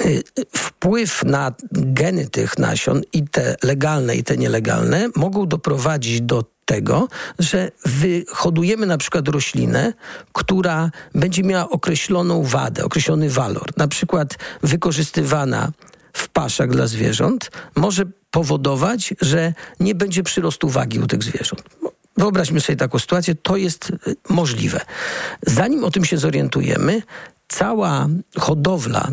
wpływ na geny tych nasion, i te legalne, i te nielegalne, mogą doprowadzić do tego, że wyhodujemy na przykład roślinę, która będzie miała określoną wadę, określony walor. Na przykład wykorzystywana w paszach dla zwierząt może powodować, że nie będzie przyrostu wagi u tych zwierząt. Wyobraźmy sobie taką sytuację, to jest możliwe. Zanim o tym się zorientujemy, cała hodowla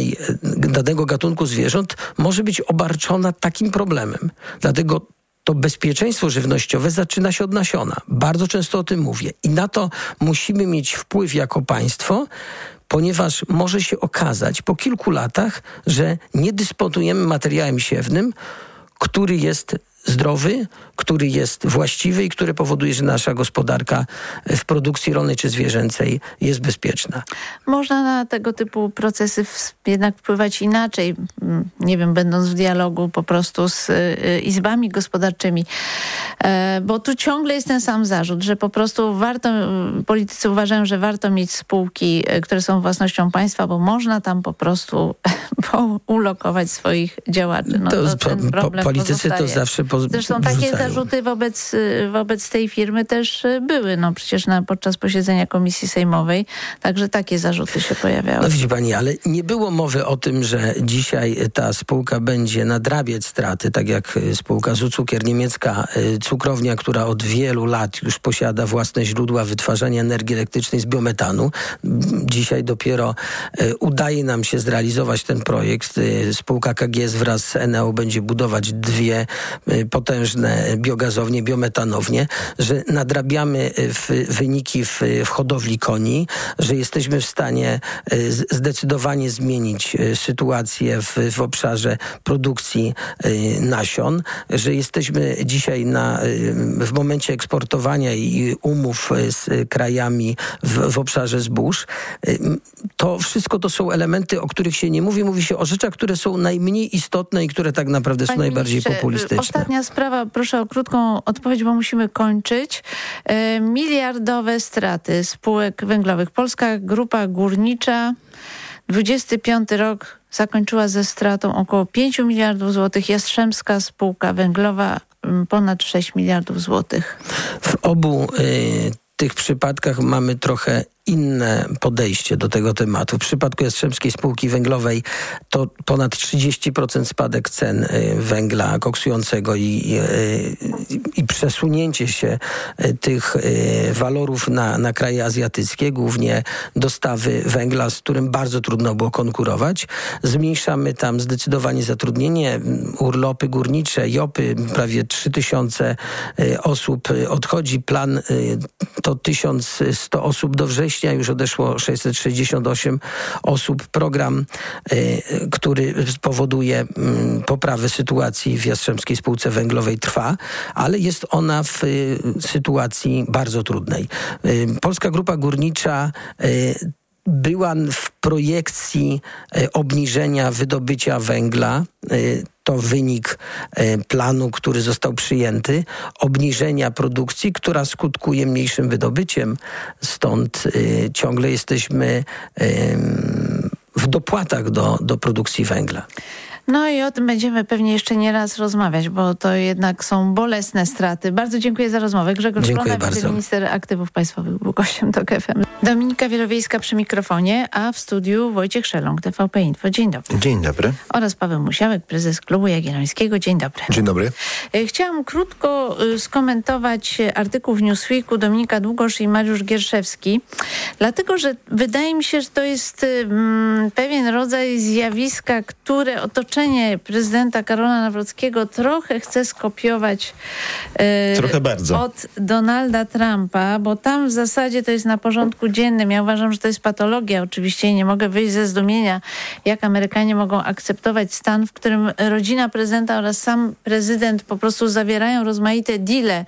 danego gatunku zwierząt może być obarczona takim problemem. Dlatego to bezpieczeństwo żywnościowe zaczyna się od nasiona. Bardzo często o tym mówię. I na to musimy mieć wpływ jako państwo, ponieważ może się okazać po kilku latach, że nie dysponujemy materiałem siewnym, który jest zdrowy, który jest właściwy i który powoduje, że nasza gospodarka w produkcji rolnej czy zwierzęcej jest bezpieczna. Można na tego typu procesy jednak wpływać inaczej, nie wiem, będąc w dialogu po prostu z izbami gospodarczymi, bo tu ciągle jest ten sam zarzut, że po prostu politycy uważają, że warto mieć spółki, które są własnością państwa, bo można tam po prostu ulokować swoich działaczy. No politycy pozostaje. To zawsze Zresztą takie zarzuty wobec tej firmy też były. No przecież podczas posiedzenia Komisji Sejmowej także takie zarzuty się pojawiały. No widzi pani, ale nie było mowy o tym, że dzisiaj ta spółka będzie nadrabiać straty, tak jak spółka Zucukier, niemiecka cukrownia, która od wielu lat już posiada własne źródła wytwarzania energii elektrycznej z biometanu. Dzisiaj dopiero udaje nam się zrealizować ten projekt. Spółka KGS wraz z Eneą będzie budować 2 potężne biogazownie, biometanownie, że nadrabiamy wyniki w hodowli koni, że jesteśmy w stanie zdecydowanie zmienić sytuację w obszarze produkcji nasion, że jesteśmy dzisiaj w momencie eksportowania i umów z krajami w obszarze zbóż. To wszystko to są elementy, o których się nie mówi. Mówi się o rzeczach, które są najmniej istotne i które tak naprawdę są najbardziej populistyczne. Ostatnia sprawa, proszę o krótką odpowiedź, bo musimy kończyć. Miliardowe straty spółek węglowych. Polska Grupa Górnicza 25 rok zakończyła ze stratą około 5 miliardów złotych. Jastrzębska Spółka Węglowa ponad 6 miliardów złotych. W obu tych przypadkach mamy trochę inne podejście do tego tematu. W przypadku Jastrzębskiej Spółki Węglowej to ponad 30% spadek cen węgla koksującego i przesunięcie się tych walorów na kraje azjatyckie, głównie dostawy węgla, z którym bardzo trudno było konkurować. Zmniejszamy tam zdecydowanie zatrudnienie, urlopy górnicze, JOP-y, prawie 3000 osób odchodzi. Plan to 1100 osób do września, już odeszło 668 osób. Program, który spowoduje poprawę sytuacji w Jastrzębskiej Spółce Węglowej, trwa, ale jest ona w sytuacji bardzo trudnej. Polska Grupa Górnicza była w projekcji obniżenia wydobycia węgla. To wynik planu, który został przyjęty, obniżenia produkcji, która skutkuje mniejszym wydobyciem. Stąd ciągle jesteśmy w dopłatach do produkcji węgla. No i o tym będziemy pewnie jeszcze nie raz rozmawiać, bo to jednak są bolesne straty. Bardzo dziękuję za rozmowę. Grzegorz Klona, wiceminister aktywów państwowych, był gościem TOK FM. Dominika Wielowiejska przy mikrofonie, a w studiu Wojciech Szelong, TVP Info. Dzień dobry. Dzień dobry. Oraz Paweł Musiałek, prezes Klubu Jagiellońskiego. Dzień dobry. Dzień dobry. Chciałam krótko skomentować artykuł w Newsweeku Dominika Długosz i Mariusz Gierszewski, dlatego, że wydaje mi się, że to jest pewien rodzaj zjawiska, które otoczenie prezydenta Karola Nawrockiego trochę chce skopiować trochę bardzo od Donalda Trumpa, bo tam w zasadzie to jest na porządku dziennym. Ja uważam, że to jest patologia oczywiście i nie mogę wyjść ze zdumienia, jak Amerykanie mogą akceptować stan, w którym rodzina prezydenta oraz sam prezydent po prostu zawierają rozmaite deale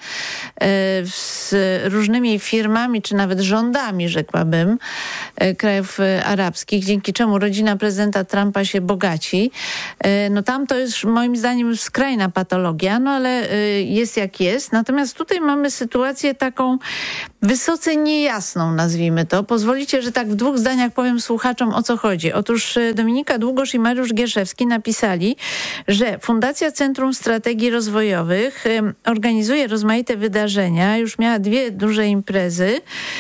z różnymi firmami, czy nawet rządami, rzekłabym, krajów arabskich, dzięki czemu rodzina prezydenta Trumpa się bogaci. No tam to jest moim zdaniem skrajna patologia, no ale jest jak jest. Natomiast tutaj mamy sytuację taką wysoce niejasną, nazwijmy to. Pozwolicie, że tak w 2 zdaniach powiem słuchaczom, o co chodzi. Otóż Dominika Długosz i Mariusz Gierszewski napisali, że Fundacja Centrum Strategii Rozwojowych organizuje rozmaite wydarzenia. Już miała 2 duże imprezy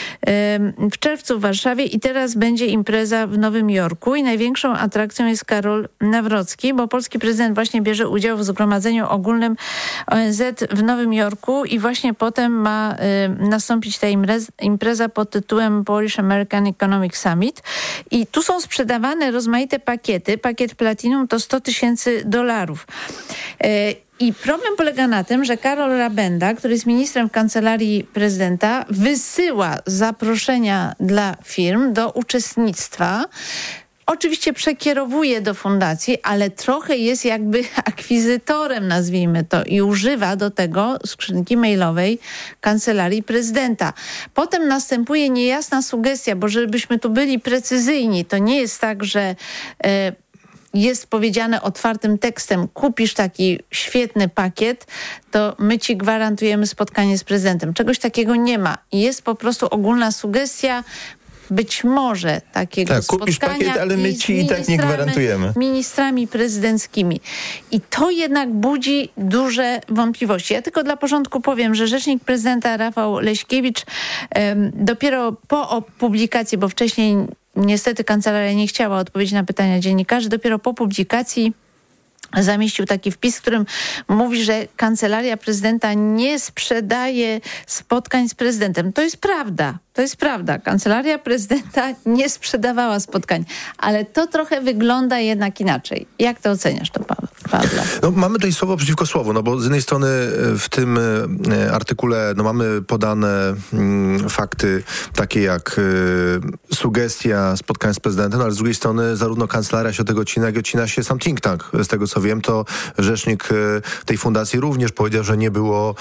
w czerwcu w Warszawie i teraz będzie impreza w Nowym Jorku i największą atrakcją jest Karol Nawrocki, bo polski prezydent właśnie bierze udział w Zgromadzeniu Ogólnym ONZ w Nowym Jorku i właśnie potem ma nastąpić ta impreza pod tytułem Polish American Economic Summit i tu są sprzedawane rozmaite pakiety. Pakiet Platinum to $100,000. I problem polega na tym, że Karol Rabenda, który jest ministrem w kancelarii prezydenta, wysyła zaproszenia dla firm do uczestnictwa. Oczywiście przekierowuje do fundacji, ale trochę jest jakby akwizytorem, nazwijmy to, i używa do tego skrzynki mailowej kancelarii prezydenta. Potem następuje niejasna sugestia, bo żebyśmy tu byli precyzyjni, to nie jest tak, że jest powiedziane otwartym tekstem, kupisz taki świetny pakiet, to my ci gwarantujemy spotkanie z prezydentem. Czegoś takiego nie ma. Jest po prostu ogólna sugestia, być może takiego spotkania. Kupisz pakiet, ale my ci i tak nie gwarantujemy. Ministrami prezydenckimi. I to jednak budzi duże wątpliwości. Ja tylko dla porządku powiem, że rzecznik prezydenta Rafał Leśkiewicz dopiero po publikacji, bo wcześniej niestety kancelaria nie chciała odpowiedzieć na pytania dziennikarzy, dopiero po publikacji zamieścił taki wpis, w którym mówi, że kancelaria prezydenta nie sprzedaje spotkań z prezydentem. To jest prawda. To jest prawda. Kancelaria prezydenta nie sprzedawała spotkań, ale to trochę wygląda jednak inaczej. Jak to oceniasz, to Pawle? No, mamy tutaj słowo przeciwko słowu, no bo z jednej strony w tym artykule mamy podane fakty takie jak sugestia spotkań z prezydentem, ale z drugiej strony zarówno kancelaria się od tego odcina, jak i odcina się sam think tank. Z tego co wiem, to rzecznik tej fundacji również powiedział, że nie było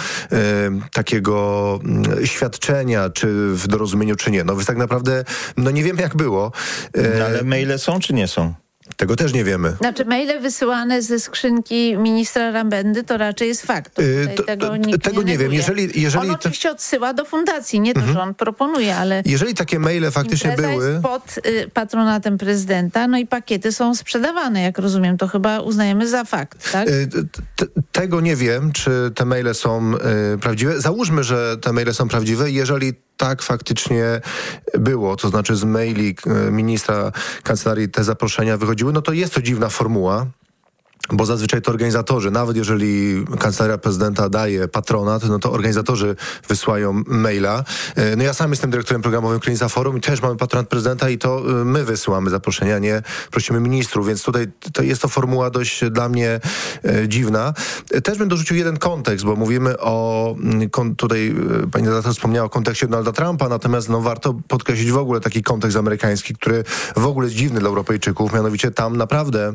takiego świadczenia, czy w dorozumieniu, czy nie. No więc tak naprawdę nie wiemy, jak było. Ale maile są, czy nie są? Tego też nie wiemy. Znaczy maile wysyłane ze skrzynki ministra Rabendy to raczej jest fakt. Tego nie wiem. Jeżeli on oczywiście odsyła do fundacji, nie to, że on proponuje, ale jeżeli takie maile faktycznie były... jest pod patronatem prezydenta, no i pakiety są sprzedawane, jak rozumiem. To chyba uznajemy za fakt, tak? Tego nie wiem, czy te maile są prawdziwe. Załóżmy, że te maile są prawdziwe. Jeżeli tak faktycznie było, to znaczy z maili ministra kancelarii te zaproszenia wychodziły, no to jest to dziwna formuła. Bo zazwyczaj to organizatorzy, nawet jeżeli kancelaria prezydenta daje patronat, no to organizatorzy wysyłają maila. No ja sam jestem dyrektorem programowym Krynica Forum i też mamy patronat prezydenta i to my wysyłamy zaproszenia, nie prosimy ministrów, więc tutaj to jest to formuła dość dla mnie dziwna. Też bym dorzucił jeden kontekst, bo mówimy o, tutaj pani redaktor wspomniała o kontekście Donalda Trumpa, natomiast warto podkreślić w ogóle taki kontekst amerykański, który w ogóle jest dziwny dla Europejczyków, mianowicie tam naprawdę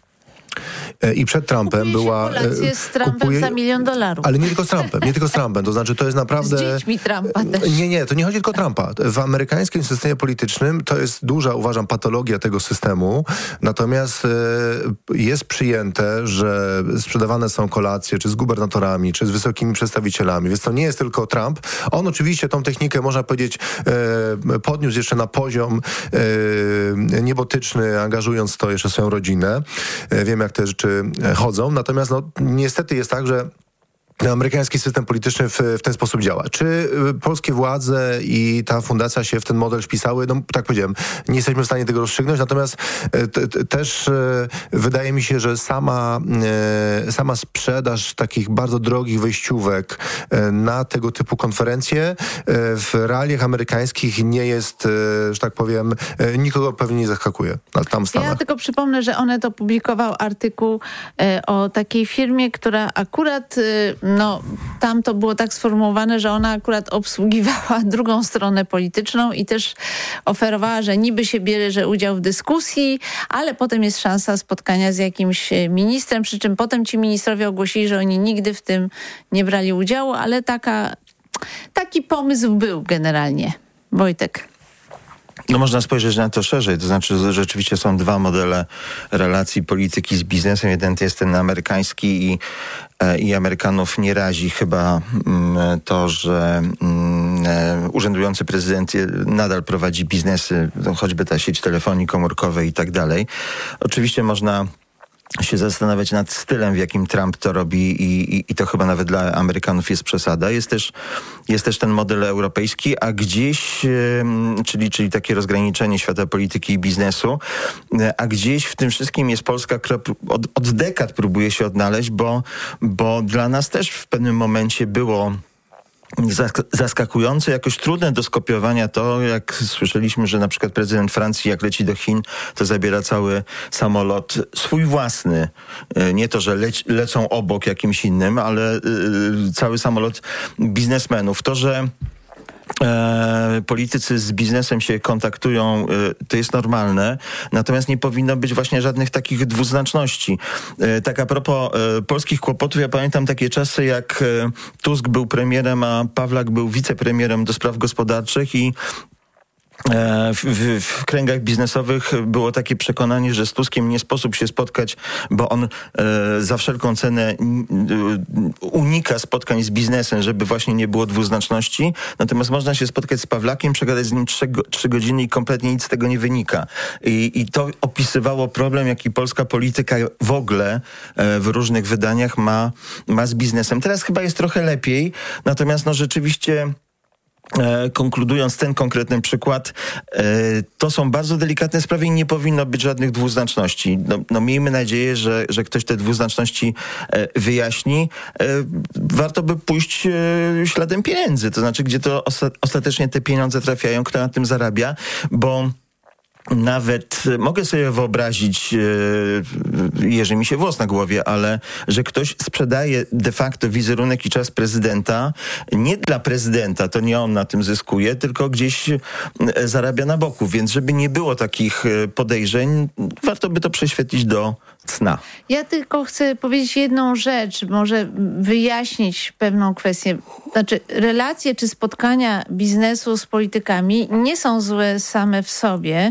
i przed Trumpem była... z Trumpem za $1 milion. Ale nie tylko z Trumpem, to znaczy to jest naprawdę... Z dziećmi Trumpa też. Nie, to nie chodzi tylko o Trumpa. W amerykańskim systemie politycznym to jest duża, uważam, patologia tego systemu, natomiast jest przyjęte, że sprzedawane są kolacje, czy z gubernatorami, czy z wysokimi przedstawicielami, więc to nie jest tylko Trump. On oczywiście tą technikę, można powiedzieć, podniósł jeszcze na poziom niebotyczny, angażując to jeszcze swoją rodzinę. Wiem, jak te rzeczy chodzą. Natomiast niestety jest tak, że amerykański system polityczny w ten sposób działa. Czy polskie władze i ta fundacja się w ten model wpisały? No tak powiedziałem, nie jesteśmy w stanie tego rozstrzygnąć, natomiast też wydaje mi się, że sama sprzedaż takich bardzo drogich wejściówek na tego typu konferencje w realiach amerykańskich nie jest, że tak powiem, nikogo pewnie nie zaskakuje tam w Stanach. Ja tylko przypomnę, że Onet opublikował artykuł o takiej firmie, która akurat tam to było tak sformułowane, że ona akurat obsługiwała drugą stronę polityczną i też oferowała, że niby się bierze udział w dyskusji, ale potem jest szansa spotkania z jakimś ministrem, przy czym potem ci ministrowie ogłosili, że oni nigdy w tym nie brali udziału, ale taki pomysł był generalnie. Wojtek. No można spojrzeć na to szerzej, to znaczy, że rzeczywiście są dwa modele relacji polityki z biznesem. Jeden to jest ten amerykański i Amerykanów nie razi chyba to, że urzędujący prezydent nadal prowadzi biznesy, choćby ta sieć telefonii komórkowej i tak dalej. Oczywiście można się zastanawiać nad stylem, w jakim Trump to robi i to chyba nawet dla Amerykanów jest przesada. Jest też ten model europejski, a gdzieś, czyli takie rozgraniczenie świata polityki i biznesu, a gdzieś w tym wszystkim jest Polska, która od dekad próbuje się odnaleźć, bo dla nas też w pewnym momencie było zaskakujące, jakoś trudne do skopiowania to, jak słyszeliśmy, że na przykład prezydent Francji, jak leci do Chin, to zabiera cały samolot swój własny. Nie to, że lecą obok jakimś innym, ale cały samolot biznesmenów. To, że politycy z biznesem się kontaktują, to jest normalne, natomiast nie powinno być właśnie żadnych takich dwuznaczności. Tak a propos polskich kłopotów, ja pamiętam takie czasy, jak Tusk był premierem, a Pawlak był wicepremierem do spraw gospodarczych i w kręgach biznesowych było takie przekonanie, że z Tuskiem nie sposób się spotkać, bo on za wszelką cenę unika spotkań z biznesem, żeby właśnie nie było dwuznaczności. Natomiast można się spotkać z Pawlakiem, przegadać z nim 3 godziny i kompletnie nic z tego nie wynika. I to opisywało problem, jaki polska polityka w ogóle w różnych wydaniach ma z biznesem. Teraz chyba jest trochę lepiej, natomiast rzeczywiście konkludując ten konkretny przykład, to są bardzo delikatne sprawy i nie powinno być żadnych dwuznaczności. Miejmy nadzieję, że ktoś te dwuznaczności wyjaśni. Warto by pójść śladem pieniędzy, to znaczy, gdzie to ostatecznie te pieniądze trafiają, kto na tym zarabia, bo nawet mogę sobie wyobrazić, jeży mi się włos na głowie, ale że ktoś sprzedaje de facto wizerunek i czas prezydenta nie dla prezydenta, to nie on na tym zyskuje, tylko gdzieś zarabia na boku. Więc żeby nie było takich podejrzeń, warto by to prześwietlić do cna. Ja tylko chcę powiedzieć jedną rzecz, może wyjaśnić pewną kwestię. Znaczy, relacje czy spotkania biznesu z politykami nie są złe same w sobie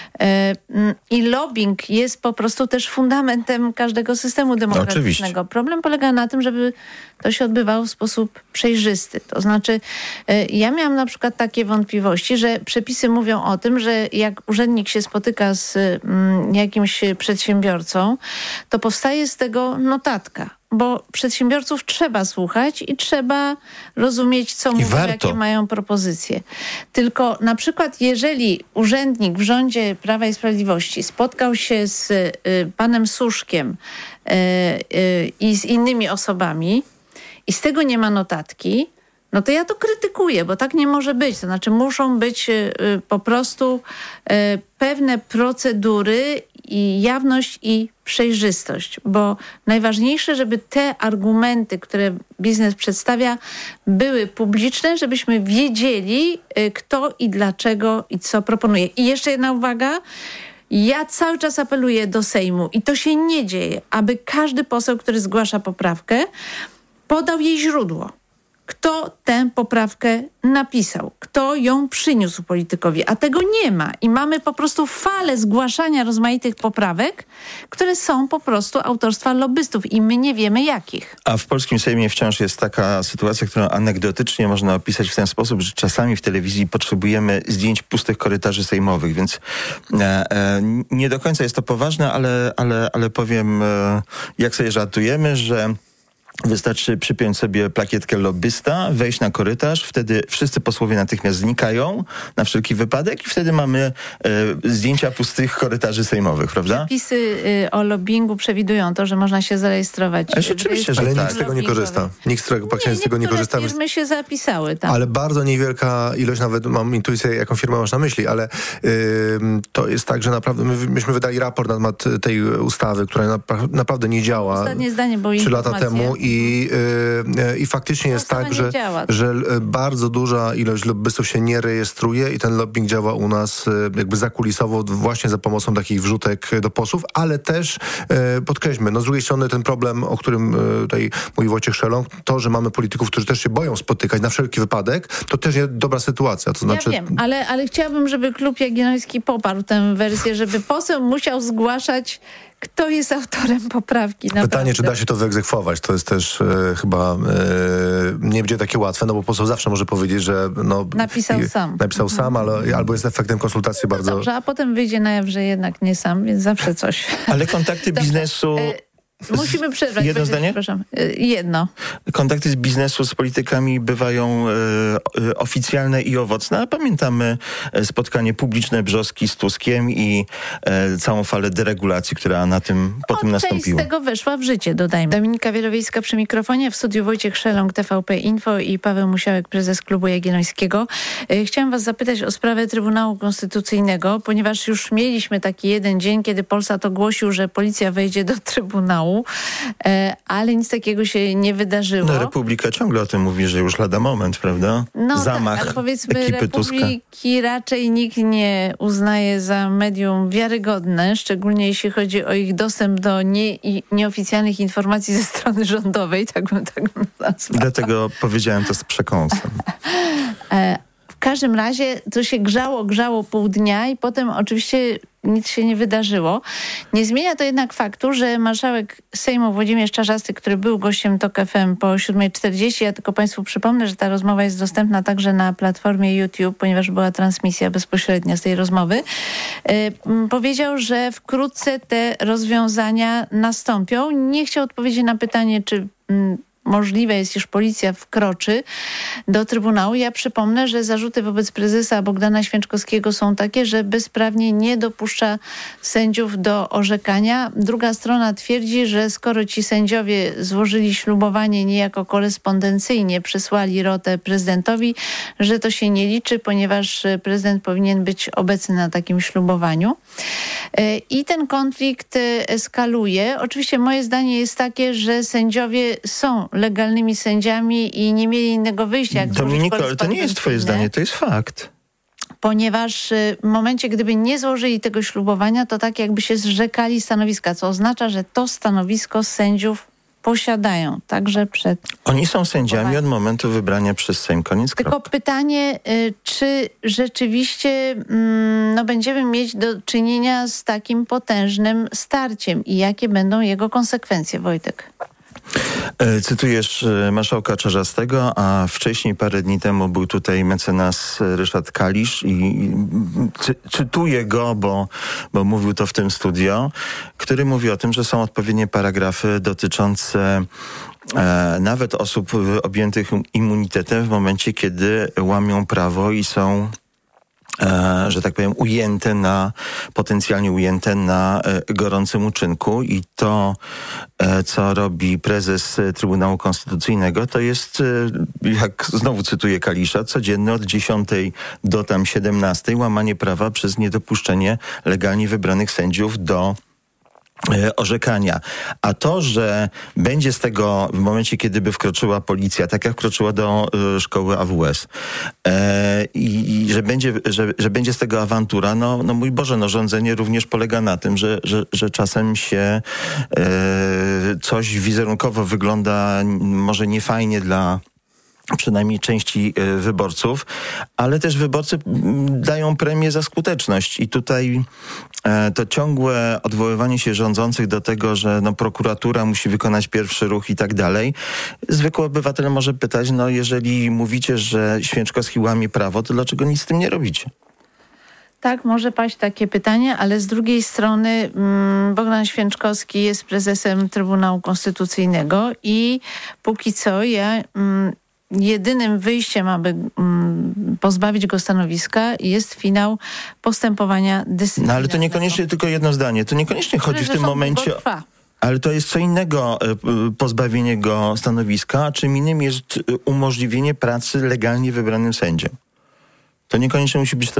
i lobbying jest po prostu też fundamentem każdego systemu demokratycznego. Problem polega na tym, żeby to się odbywało w sposób przejrzysty. To znaczy, ja miałam na przykład takie wątpliwości, że przepisy mówią o tym, że jak urzędnik się spotyka z jakimś przedsiębiorcą, to powstaje z tego notatka. Bo przedsiębiorców trzeba słuchać i trzeba rozumieć, co mówią, jakie mają propozycje. Tylko na przykład, jeżeli urzędnik w rządzie Prawa i Sprawiedliwości spotkał się z panem Suszkiem i z innymi osobami i z tego nie ma notatki, no to ja to krytykuję, bo tak nie może być. To znaczy muszą być po prostu pewne procedury i jawność i przejrzystość, bo najważniejsze, żeby te argumenty, które biznes przedstawia, były publiczne, żebyśmy wiedzieli, kto i dlaczego i co proponuje. I jeszcze jedna uwaga. Ja cały czas apeluję do Sejmu i to się nie dzieje, aby każdy poseł, który zgłasza poprawkę, podał jej źródło. Kto tę poprawkę napisał, kto ją przyniósł politykowi, a tego nie ma. I mamy po prostu falę zgłaszania rozmaitych poprawek, które są po prostu autorstwa lobbystów i my nie wiemy jakich. A w polskim Sejmie wciąż jest taka sytuacja, którą anegdotycznie można opisać w ten sposób, że czasami w telewizji potrzebujemy zdjęć pustych korytarzy sejmowych, więc nie do końca jest to poważne, ale powiem, jak sobie żartujemy, że wystarczy przypiąć sobie plakietkę lobbysta, wejść na korytarz, wtedy wszyscy posłowie natychmiast znikają na wszelki wypadek i wtedy mamy zdjęcia pustych korytarzy sejmowych, prawda? Przepisy o lobbingu przewidują to, że można się zarejestrować. Oczywiście, że ale tak. nikt z tego nie korzysta. Nikt z tego nie korzysta. Firmy się zapisały tam. Ale bardzo niewielka ilość, nawet mam intuicję, jaką firmę masz na myśli, ale to jest tak, że naprawdę myśmy wydali raport na temat tej ustawy, która naprawdę nie działa. Ostatnie zdanie, bo 3 lata temu i faktycznie jest tak, że bardzo duża ilość lobbystów się nie rejestruje i ten lobbying działa u nas jakby zakulisowo właśnie za pomocą takich wrzutek do posłów, ale też podkreślmy, z drugiej strony ten problem, o którym tutaj mówi Wojciech Szelong, to, że mamy polityków, którzy też się boją spotykać na wszelki wypadek, to też jest dobra sytuacja. To znaczy... Ja wiem, ale chciałabym, żeby Klub Jagielloński poparł tę wersję, żeby poseł musiał zgłaszać, kto jest autorem poprawki. Naprawdę. Pytanie, czy da się to wyegzekwować? To jest też chyba nie będzie takie łatwe, bo poseł zawsze może powiedzieć, że napisał sam, ale albo jest efektem konsultacji bardzo... Dobrze, a potem wyjdzie na jaw, że jednak nie sam, więc zawsze coś. Ale kontakty biznesu... Musimy przerwać. Jedno zdanie? Przepraszam. Jedno. Kontakty z biznesu z politykami bywają oficjalne i owocne, a pamiętamy spotkanie publiczne Brzoski z Tuskiem i całą falę deregulacji, która potem nastąpiła. Część z tego weszła w życie, dodajmy. Dominika Wielowiejska przy mikrofonie, w studiu Wojciech Szelong, TVP Info i Paweł Musiałek, prezes Klubu Jagiellońskiego. Chciałam was zapytać o sprawę Trybunału Konstytucyjnego, ponieważ już mieliśmy taki jeden dzień, kiedy Polsat ogłosił, że policja wejdzie do Trybunału, ale nic takiego się nie wydarzyło. No, Republika ciągle o tym mówi, że już lada moment, prawda? Zamach ale powiedzmy, ekipy Republiki Tuska. raczej nikt nie uznaje za medium wiarygodne, szczególnie jeśli chodzi o ich dostęp do nieoficjalnych informacji ze strony rządowej, tak bym nazwała. Dlatego powiedziałem to z przekąsem. W każdym razie to się grzało pół dnia i potem oczywiście nic się nie wydarzyło. Nie zmienia to jednak faktu, że marszałek Sejmu Włodzimierz Czarzasty, który był gościem TOK FM po 7:40, ja tylko Państwu przypomnę, że ta rozmowa jest dostępna także na platformie YouTube, ponieważ była transmisja bezpośrednia z tej rozmowy, powiedział, że wkrótce te rozwiązania nastąpią. Nie chciał odpowiedzieć na pytanie, czy możliwe jest, iż policja wkroczy do Trybunału. Ja przypomnę, że zarzuty wobec prezesa Bogdana Święczkowskiego są takie, że bezprawnie nie dopuszcza sędziów do orzekania. Druga strona twierdzi, że skoro ci sędziowie złożyli ślubowanie niejako korespondencyjnie, przysłali rotę prezydentowi, że to się nie liczy, ponieważ prezydent powinien być obecny na takim ślubowaniu. I ten konflikt eskaluje. Oczywiście moje zdanie jest takie, że sędziowie są legalnymi sędziami i nie mieli innego wyjścia. Jak Dominiko, ale to nie jest twoje zdanie, to jest fakt. Ponieważ w momencie, gdyby nie złożyli tego ślubowania, to tak jakby się zrzekali stanowiska, co oznacza, że to stanowisko sędziów posiadają, także przed... Oni są sędziami od momentu wybrania przez Sejm. Koniec. Tylko pytanie, czy rzeczywiście będziemy mieć do czynienia z takim potężnym starciem i jakie będą jego konsekwencje, Wojtek? Cytujesz marszałka Czarzastego, a wcześniej, parę dni temu, był tutaj mecenas Ryszard Kalisz i cytuję go, bo mówił to w tym studio, który mówi o tym, że są odpowiednie paragrafy dotyczące nawet osób objętych immunitetem w momencie, kiedy łamią prawo i są że tak powiem, potencjalnie ujęte na gorącym uczynku i to, co robi prezes Trybunału Konstytucyjnego, to jest, jak znowu cytuję Kalisza, codziennie od 10 do 17 łamanie prawa przez niedopuszczenie legalnie wybranych sędziów do orzekania. A to, że będzie z tego w momencie, kiedy by wkroczyła policja, tak jak wkroczyła do szkoły AWS i że będzie z tego awantura, no mój Boże, rządzenie również polega na tym, że czasem się coś wizerunkowo wygląda może niefajnie dla przynajmniej części wyborców, ale też wyborcy dają premię za skuteczność i tutaj to ciągłe odwoływanie się rządzących do tego, że prokuratura musi wykonać pierwszy ruch i tak dalej. Zwykły obywatel może pytać, jeżeli mówicie, że Święczkowski łamie prawo, to dlaczego nic z tym nie robicie? Tak, może paść takie pytanie, ale z drugiej strony Bogdan Święczkowski jest prezesem Trybunału Konstytucyjnego i póki co jedynym wyjściem, aby pozbawić go stanowiska, jest finał postępowania dyscyplinarnego. Ale to niekoniecznie tylko jedno zdanie. To niekoniecznie chodzi w tym momencie... Ale to jest co innego pozbawienie go stanowiska, a czym innym jest umożliwienie pracy legalnie wybranym sędziom. To niekoniecznie musi być to samo.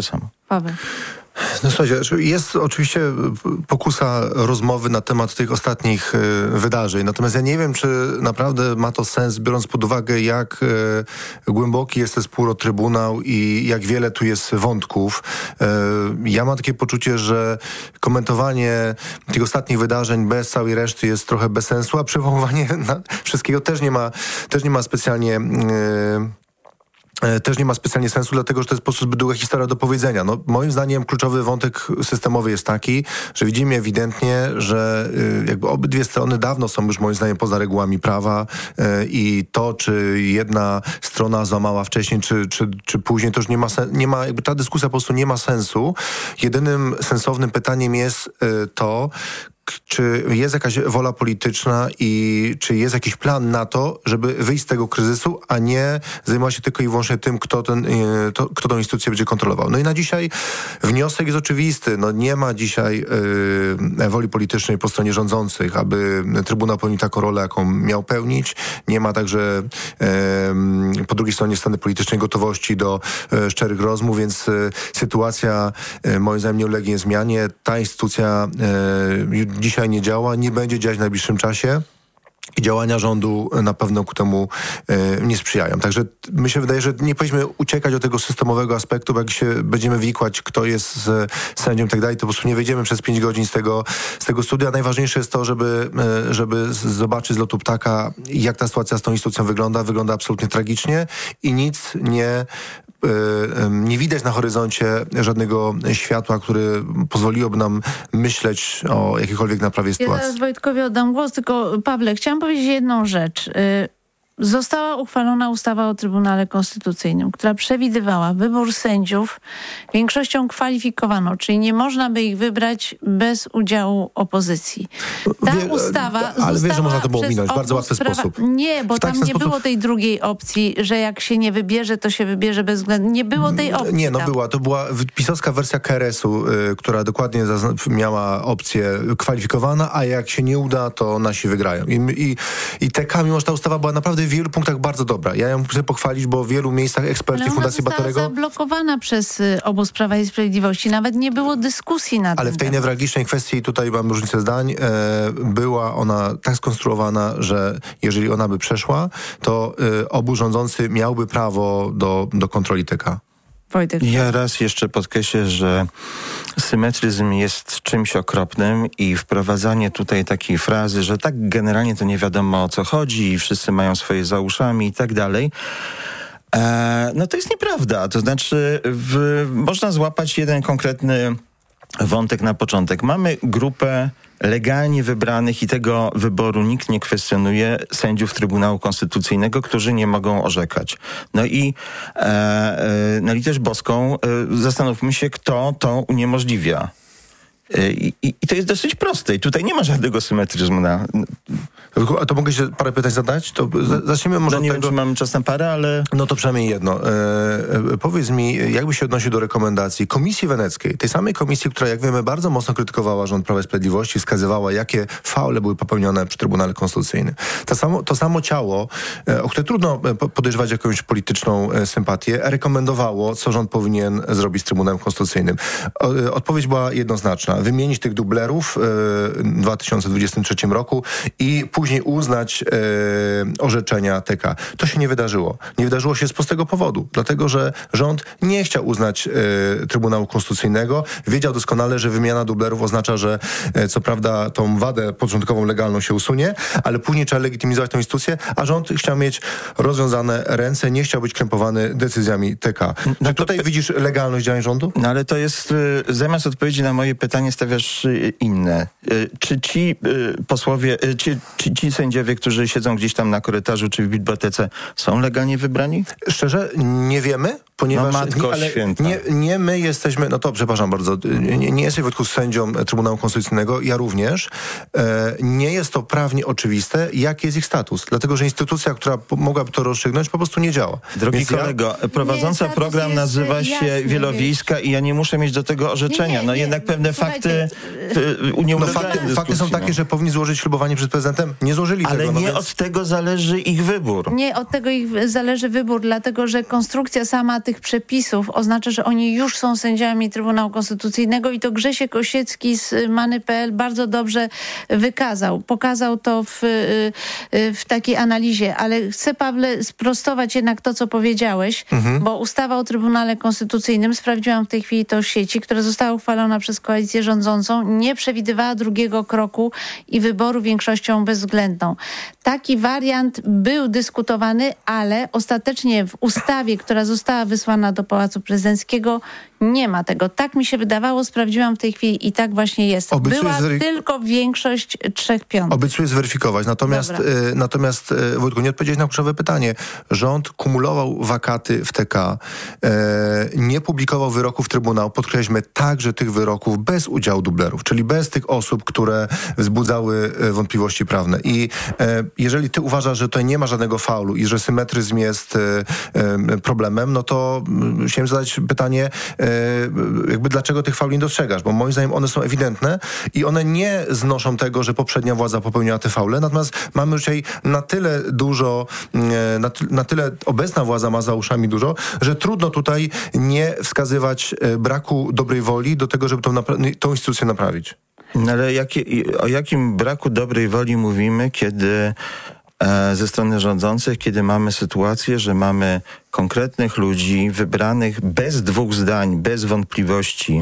Paweł. No słuchajcie, jest oczywiście pokusa rozmowy na temat tych ostatnich wydarzeń. Natomiast ja nie wiem, czy naprawdę ma to sens, biorąc pod uwagę, jak głęboki jest ten spór o Trybunał i jak wiele tu jest wątków. Ja mam takie poczucie, że komentowanie tych ostatnich wydarzeń bez całej reszty jest trochę bez sensu, a przywoływanie wszystkiego też nie ma specjalnie... Też nie ma specjalnie sensu, dlatego że to jest po prostu zbyt długa historia do powiedzenia. No, moim zdaniem kluczowy wątek systemowy jest taki, że widzimy ewidentnie, że jakby obydwie strony dawno są już moim zdaniem poza regułami prawa i to, czy jedna strona złamała wcześniej, czy później, to już nie ma jakby ta dyskusja po prostu nie ma sensu. Jedynym sensownym pytaniem jest to, czy jest jakaś wola polityczna i czy jest jakiś plan na to, żeby wyjść z tego kryzysu, a nie zajmować się tylko i wyłącznie tym, kto tę instytucję będzie kontrolował. No i na dzisiaj wniosek jest oczywisty. No nie ma dzisiaj woli politycznej po stronie rządzących, aby Trybunał pełnił taką rolę, jaką miał pełnić. Nie ma także po drugiej stronie strony politycznej gotowości do szczerych rozmów, więc sytuacja moim zdaniem nie ulegnie zmianie. Ta instytucja dzisiaj nie działa, nie będzie działać w najbliższym czasie i działania rządu na pewno ku temu nie sprzyjają. Także mi się wydaje, że nie powinniśmy uciekać od tego systemowego aspektu, bo jak się będziemy wikłać, kto jest sędzią i tak dalej, to po prostu nie wyjdziemy przez 5 godzin z tego studia. Najważniejsze jest to, żeby zobaczyć z lotu ptaka, jak ta sytuacja z tą instytucją wygląda. Wygląda absolutnie tragicznie i nic nie widać na horyzoncie żadnego światła, który pozwoliłoby nam myśleć o jakiejkolwiek naprawie sytuacji. Ja zaraz Wojtkowi oddam głos, tylko Pawle, chciałam powiedzieć jedną rzecz. Została uchwalona ustawa o Trybunale Konstytucyjnym, która przewidywała wybór sędziów większością kwalifikowaną, czyli nie można by ich wybrać bez udziału opozycji. Ta ustawa ale wiesz, że można to było minąć w bardzo łatwy sposób. Nie, bo tam nie było tej drugiej opcji, że jak się nie wybierze, to się wybierze bezwzględnie. Nie było tej opcji. Nie, no była. To była pisowska wersja KRS-u, która dokładnie miała opcję kwalifikowana, a jak się nie uda, to nasi wygrają. I TK, mimo że ta ustawa była naprawdę w wielu punktach bardzo dobra. Ja ją chcę pochwalić, bo w wielu miejscach eksperci Fundacji Batorego... Ale ona została zablokowana przez obóz Prawa i Sprawiedliwości. Nawet nie było dyskusji na tym. Ale w tej newralgicznej kwestii, tutaj mam różnicę zdań, była ona tak skonstruowana, że jeżeli ona by przeszła, to obóz rządzący miałby prawo do kontroli TK. Wojtek. Ja raz jeszcze podkreślę, że symetryzm jest czymś okropnym i wprowadzanie tutaj takiej frazy, że tak generalnie to nie wiadomo o co chodzi i wszyscy mają swoje za uszami i tak dalej, no to jest nieprawda. To znaczy można złapać jeden konkretny wątek na początek. Mamy grupę legalnie wybranych i tego wyboru nikt nie kwestionuje sędziów Trybunału Konstytucyjnego, którzy nie mogą orzekać. No i na litość boską zastanówmy się, kto to uniemożliwia. I to jest dosyć proste. I tutaj nie ma żadnego symetryzmu A to mogę się parę pytań zadać? To zacznijmy może od nie tego... wiem, czy mamy czas na parę, ale... No to przynajmniej jedno. Powiedz mi, jakby się odnosił do rekomendacji Komisji Weneckiej, tej samej komisji, która, jak wiemy, bardzo mocno krytykowała rząd Prawa i Sprawiedliwości, wskazywała, jakie faule były popełnione przy Trybunale Konstytucyjnym. To samo ciało, o które trudno podejrzewać jakąś polityczną sympatię, rekomendowało, co rząd powinien zrobić z Trybunałem Konstytucyjnym. Odpowiedź była jednoznaczna. Wymienić tych dublerów w 2023 roku i później uznać orzeczenia TK. To się nie wydarzyło. Nie wydarzyło się z prostego powodu. Dlatego, że rząd nie chciał uznać Trybunału Konstytucyjnego. Wiedział doskonale, że wymiana dublerów oznacza, że co prawda tą wadę początkową legalną się usunie, ale później trzeba legitymizować tę instytucję, a rząd chciał mieć rozwiązane ręce, nie chciał być krępowany decyzjami TK. Czy tutaj widzisz legalność działań rządu? No ale to jest, zamiast odpowiedzi na moje pytanie stawiasz inne. Czy ci posłowie, czy ci sędziowie, którzy siedzą gdzieś tam na korytarzu czy w bibliotece, są legalnie wybrani? Szczerze, nie wiemy, ponieważ nie my jesteśmy, no to przepraszam bardzo, nie jesteś Wojtku sędzią Trybunału Konstytucyjnego, ja również. Nie jest to prawnie oczywiste, jaki jest ich status. Dlatego, że instytucja, która mogłaby to rozstrzygnąć, po prostu nie działa. Drogi kolego, prowadząca program nazywa się Wielowiejska i ja nie muszę mieć do tego orzeczenia. No jednak pewne fakty fakty są takie, że powinni złożyć ślubowanie przed prezydentem. Nie złożyli ale tego. Ale nie od tego zależy ich wybór. Nie od tego ich zależy wybór, dlatego że konstrukcja sama tych przepisów oznacza, że oni już są sędziami Trybunału Konstytucyjnego i to Grzesiek Osiecki z Many.pl bardzo dobrze pokazał to w takiej analizie. Ale chcę, Pawle, sprostować jednak to, co powiedziałeś, bo ustawa o Trybunale Konstytucyjnym, sprawdziłam w tej chwili to w sieci, która została uchwalona przez koalicję rządzącą, nie przewidywała drugiego kroku i wyboru większością bezwzględną. Taki wariant był dyskutowany, ale ostatecznie w ustawie, która została wysłana do Pałacu Prezydenckiego, nie ma tego. Tak mi się wydawało, sprawdziłam w tej chwili i tak właśnie jest. Była tylko większość 3/5. Obiecuję zweryfikować. Natomiast Wojtku, nie odpowiedziałeś na kluczowe pytanie. Rząd kumulował wakaty w TK, nie publikował wyroków Trybunału, podkreślmy także tych wyroków bez udziału dublerów, czyli bez tych osób, które wzbudzały wątpliwości prawne. I jeżeli ty uważasz, że tutaj nie ma żadnego faulu i że symetryzm jest problemem, no to chciałem zadać pytanie, jakby dlaczego tych fauli nie dostrzegasz? Bo moim zdaniem one są ewidentne i one nie znoszą tego, że poprzednia władza popełniła te faule, natomiast mamy już dzisiaj na tyle dużo, na tyle obecna władza ma za uszami dużo, że trudno tutaj nie wskazywać braku dobrej woli do tego, żeby tą instytucję naprawić. No ale o jakim braku dobrej woli mówimy, kiedy ze strony rządzących, kiedy mamy sytuację, że mamy konkretnych ludzi wybranych bez dwóch zdań, bez wątpliwości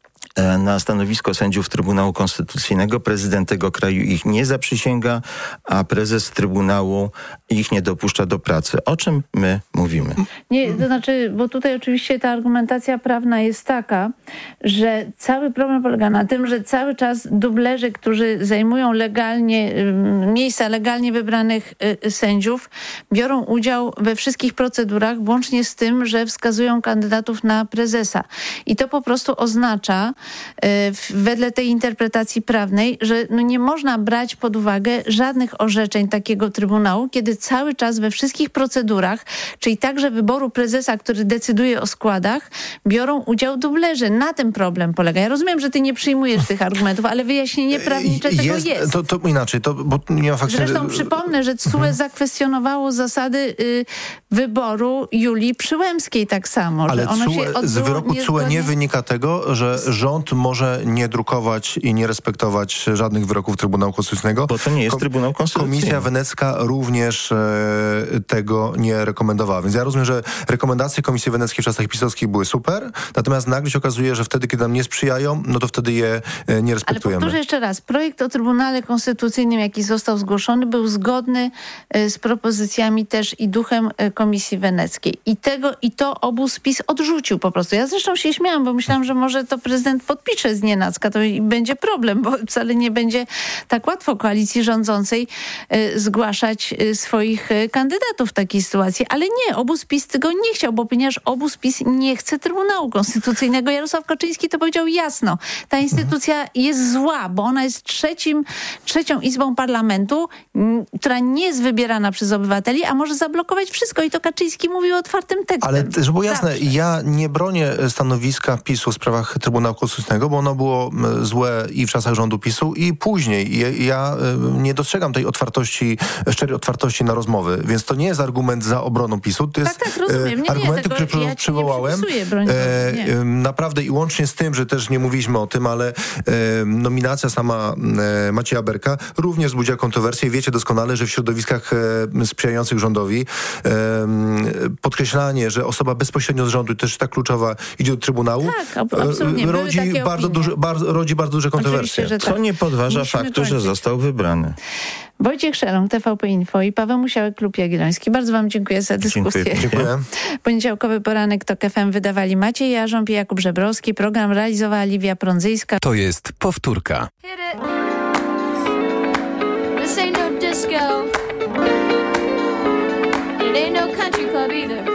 na stanowisko sędziów Trybunału Konstytucyjnego. Prezydent tego kraju ich nie zaprzysięga, a prezes Trybunału ich nie dopuszcza do pracy. O czym my mówimy? Nie, to znaczy, bo tutaj oczywiście ta argumentacja prawna jest taka, że cały problem polega na tym, że cały czas dublerzy, którzy zajmują miejsca legalnie wybranych sędziów, biorą udział we wszystkich procedurach, włącznie z tym, że wskazują kandydatów na prezesa. I to po prostu oznacza, wedle tej interpretacji prawnej, że nie można brać pod uwagę żadnych orzeczeń takiego Trybunału, kiedy cały czas we wszystkich procedurach, czyli także wyboru prezesa, który decyduje o składach, biorą udział dublerzy. Na tym problem polega. Ja rozumiem, że ty nie przyjmujesz tych argumentów, ale wyjaśnienie prawnicze tego jest. To inaczej, bo nie ma faktycznie... Zresztą przypomnę, że TSUE zakwestionowało zasady wyboru Julii Przyłębskiej tak samo. Ale że z wyroku TSUE nie wynika tego, że rząd może nie drukować i nie respektować żadnych wyroków Trybunału Konstytucyjnego. Bo to nie jest Trybunał Konstytucyjny. Komisja Wenecka również tego nie rekomendowała. Więc ja rozumiem, że rekomendacje Komisji Weneckiej w czasach pisowskich były super, natomiast nagle się okazuje, że wtedy, kiedy nam nie sprzyjają, no to wtedy je nie respektujemy. Ale powtórzę jeszcze raz. Projekt o Trybunale Konstytucyjnym, jaki został zgłoszony, był zgodny z propozycjami też i duchem Komisji Weneckiej. I to obóz PiS odrzucił po prostu. Ja zresztą się śmiałam, bo myślałam, że może to prezydent podpisze znienacka, to i będzie problem, bo wcale nie będzie tak łatwo koalicji rządzącej zgłaszać swoich kandydatów w takiej sytuacji. Ale nie, obóz PiS tego nie chciał, bo ponieważ obóz PiS nie chce Trybunału Konstytucyjnego. Jarosław Kaczyński to powiedział jasno. Ta instytucja jest zła, bo ona jest trzecią izbą parlamentu, która nie jest wybierana przez obywateli, a może zablokować wszystko. I to Kaczyński mówił otwartym tekstem. Ale żeby było jasne, ja nie bronię stanowiska PiS-u w sprawach Trybunału Konstytucyjnego, bo ono było złe i w czasach rządu PiS-u i później. Ja nie dostrzegam tej szczerej otwartości na rozmowy, więc to nie jest argument za obroną PiS-u. To jest rozumiem. argumenty, które przywołałem. Naprawdę i łącznie z tym, że też nie mówiliśmy o tym, ale nominacja sama Macieja Berka również wzbudziła kontrowersję. Wiecie doskonale, że w środowiskach sprzyjających rządowi podkreślanie, że osoba bezpośrednio z rządu, też tak kluczowa, idzie do Trybunału, rodzi bardzo duże kontrowersje. Tak. Co nie podważa faktu, że został wybrany. Wojciech Szelong, TVP Info i Paweł Musiałek, Klub Jagielloński. Bardzo wam dziękuję za dyskusję. Dziękuję. Poniedziałkowy poranek TOK FM wydawali Maciej Jarząb i Jakub Żebrowski. Program realizowała Liwia Prądzyjska. To jest powtórka. This ain't no disco. It ain't no country club either.